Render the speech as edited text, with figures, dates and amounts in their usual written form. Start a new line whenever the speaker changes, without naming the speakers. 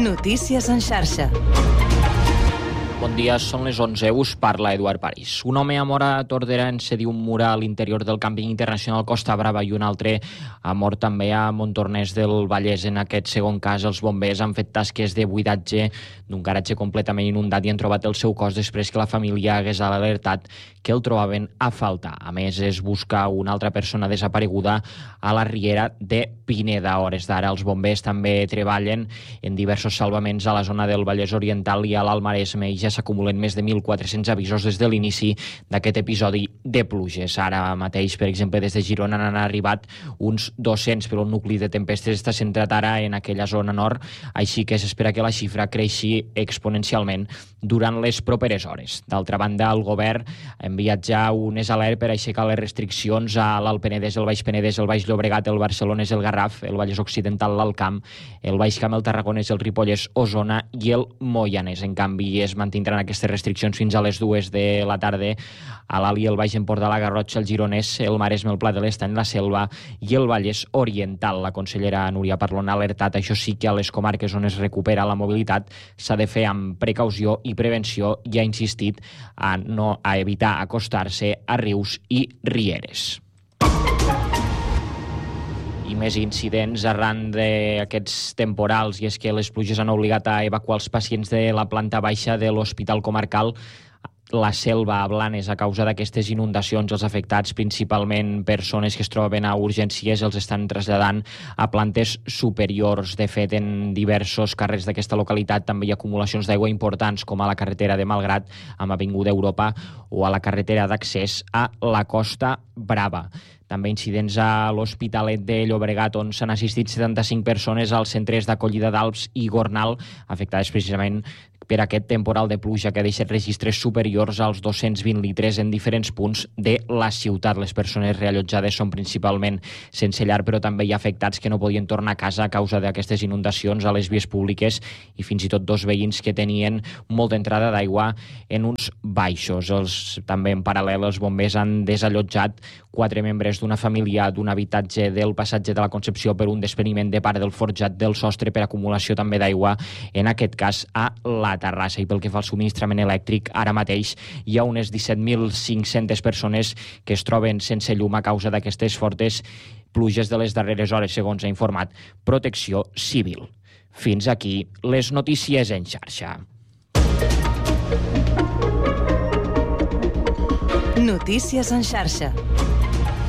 Notícies en xarxa.
Bon dia, són les 11. Us parla Eduard París. Un home ha mort a Tordera en cedir un mur a l'interior del càmping internacional Costa Brava i un altre ha mort també a Montornès del Vallès. En aquest segon cas, els bombers han fet tasques de buidatge d'un garatge completament inundat i han trobat el seu cos després que la família hagués alertat que el trobaven a faltar. A més, es busca una altra persona desapareguda a la riera de Pineda. A hores d'ara, els bombers també treballen en diversos salvaments a la zona del Vallès Oriental i a l'Alt Maresme i ja s'acumulen més de 1.400 avisos des de l'inici d'aquest episodi de pluges. Ara mateix, per exemple, des de Girona n'han arribat uns 200, però el nucli de tempestes està centrat ara en aquella zona nord, així que s'espera que la xifra creixi exponencialment durant les properes hores. D'altra banda, el govern ha enviat ja unes alertes per aixecar les restriccions a l'Alt Penedès, el Baix Penedès, el Baix Llobregat, el Barcelonès, el Garraf, el Vallès Occidental, l'Alt Camp, el Baix Camp, el Tarragonès, el Ripollès, Osona i el Moianès. En canvi, es mantindran aquestes restriccions fins a les 2 de la tarda a l'Alt i el Baix Empordà, la Garrotxa, el Gironès, el Maresme, el Pla de l'Estany, la Selva i el Vallès Oriental. La consellera Núria Parlon ha alertat, això sí, que a les comarques on es recupera la mobilitat s'ha de fer amb precaució i prevenció i ha insistit a evitar acostar-se a rius i rieres. I més incidents arran d'aquests temporals, i és que les pluges han obligat a evacuar els pacients de la planta baixa de l'Hospital Comarcal La Selva a Blanes a causa d'aquestes inundacions. Els afectats, principalment persones que es troben a urgències, els estan traslladant a plantes superiors. De fet, en diversos carrers d'aquesta localitat també hi ha acumulacions d'aigua importants, com a la carretera de Malgrat, amb Avinguda Europa, o a la carretera d'accés a la Costa Brava. També incidents a l'Hospitalet de Llobregat, on s'han assistit 75 persones als centres d'acollida d'Alps i Gornal, afectades precisament per aquest temporal de pluja que ha deixat registres superiors als 220 litres en diferents punts de la ciutat. Les persones reallotjades són principalment sense llar, però també hi ha afectats que no podien tornar a casa a causa d'aquestes inundacions a les vies públiques i fins i tot 2 veïns que tenien molta entrada d'aigua en uns baixos. També en paral·lel, els bombers han desallotjat 4 membres d'una família d'un habitatge del passatge de la Concepció per un despreniment de part del forjat del sostre per acumulació també d'aigua, en aquest cas a la Terrassa. I pel que fa al subministrament elèctric, ara mateix hi ha unes 17.500 persones que es troben sense llum a causa d'aquestes fortes pluges de les darreres hores, segons ha informat Protecció Civil. Fins aquí les notícies en xarxa.
Notícies en xarxa.